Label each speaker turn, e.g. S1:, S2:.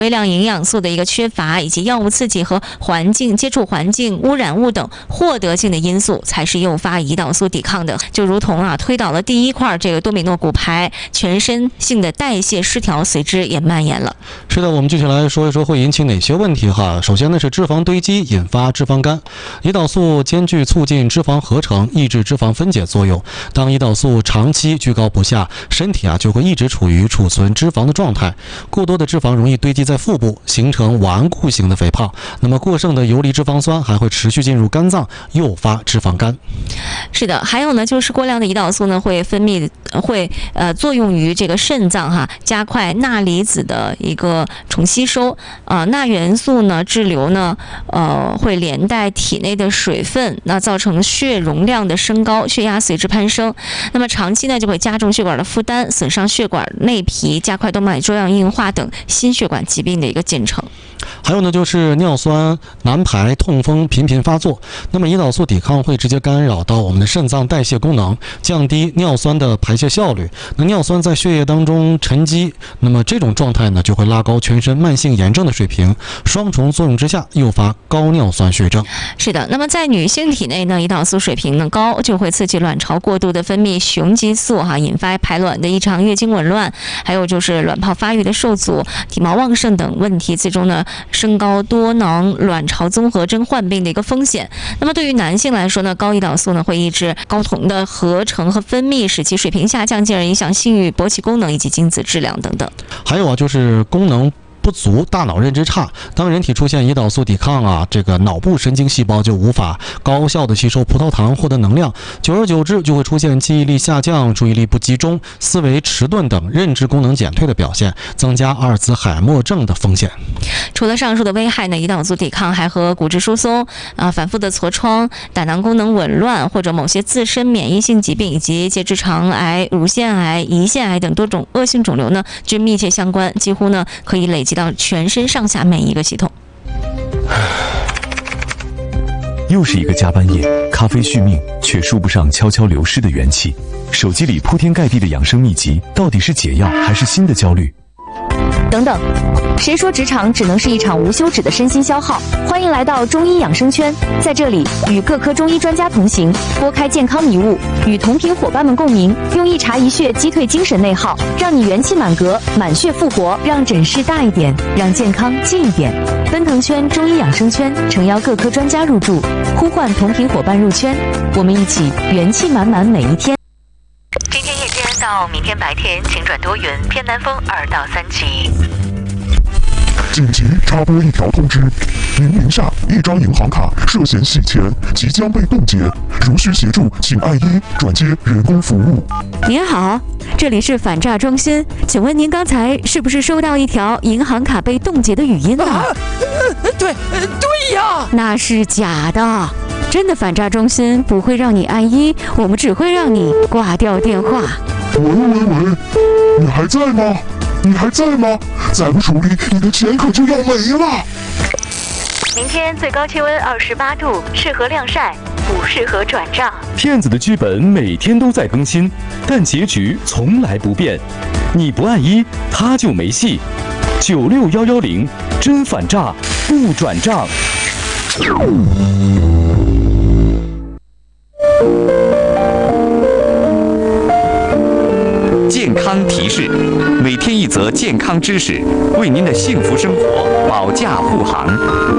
S1: 微量营养素的一个缺乏，以及药物刺激和接触环境污染物等获得性的因素，才是诱发胰岛素抵抗的。就如同推倒了第一块这个多米诺骨牌，全身性的代谢失调随之也蔓延了。
S2: 是的，我们继续来说一说会引起哪些问题哈。首先呢是脂肪堆积引发脂肪肝，胰岛素兼具促进脂肪合成、抑制脂肪分解作用。当胰岛素长期居高不下，身体就会一直处于储存脂肪的状态，过多的脂肪容易堆积在腹部，形成顽固型的肥胖。那么过剩的游离脂肪酸还会持续进入肝脏，诱发脂肪肝。
S1: 是的，还有呢就是过量的胰岛素呢会作用于这个肾脏加快钠离子的一个重吸收。钠元素呢滞留呢会连带体内的水分，那造成血容量的升高，血压随之攀升。那么长期呢就会加重血管的负担，损伤血管内皮，加快动脉粥样硬化等心血管疾病的一个进程。
S2: 还有呢就是尿酸难排，痛风频频发作。那么胰岛素抵抗会直接干扰到我们的肾脏代谢功能，降低尿酸的排泄效率。那尿酸在血液当中沉积，那么这种状态呢就会拉高全身慢性炎症的水平，双重作用之下诱发高尿酸血症。
S1: 是的，那么在女性体内呢，胰岛素水平呢高，就会刺激卵巢过度的分泌雄激素引发排卵的异常、月经紊乱，还有就是卵泡发育的受阻、体毛旺盛等问题，最终呢升高多囊卵巢综合征患病的一个风险。那么对于男性来说呢，高胰岛素呢会抑制睾酮的合成和分泌，使其水平下降，进而影响性欲、勃起功能以及精子质量等等。
S2: 还有就是功能不足，大脑认知差。当人体出现胰岛素抵抗这个脑部神经细胞就无法高效的吸收葡萄糖获得能量，久而久之就会出现记忆力下降、注意力不集中、思维迟钝等认知功能减退的表现，增加阿尔兹海默症的风险。
S1: 除了上述的危害呢，胰岛素抵抗还和骨质疏松反复的痤疮、胆囊功能紊乱或者某些自身免疫性疾病以及结直肠癌、乳腺癌、胰腺癌等多种恶性肿瘤呢均密切相关，几乎呢可以累积到全身上下每一个系统。
S3: 又是一个加班夜，咖啡续命，却说不上悄悄流失的元气。手机里铺天盖地的养生秘籍，到底是解药还是新的焦虑？
S4: 等等，谁说职场只能是一场无休止的身心消耗？欢迎来到中医养生圈，在这里与各科中医专家同行，拨开健康迷雾，与同频伙伴们共鸣，用一茶一穴击退精神内耗，让你元气满格，满血复活，让诊室大一点，让健康近一点。奔腾圈中医养生圈诚邀各科专家入驻，呼唤同频伙伴入圈，我们一起元气满满每一天。
S5: 今天夜间到明天白天，晴转多云，偏南风2到3级。
S6: 紧急插播一条通知：您名下一张银行卡涉嫌洗钱，即将被冻结，如需协助，请按1转接人工服务。
S7: 您好，这里是反诈中心，请问您刚才是不是收到一条银行卡被冻结的语音呢？
S8: 对呀，
S7: 那是假的。真的反诈中心不会让你按1，我们只会让你挂掉电话。
S6: 喂，你还在吗？你还在吗？再不处理，你的钱可就要没了。
S5: 明天最高气温28度，适合晾晒，不适合转账。
S3: 骗子的剧本每天都在更新，但结局从来不变。你不按1，他就没戏。96110，真反诈，不转账。
S9: 健康提示，每天一则健康知识，为您的幸福生活保驾护航。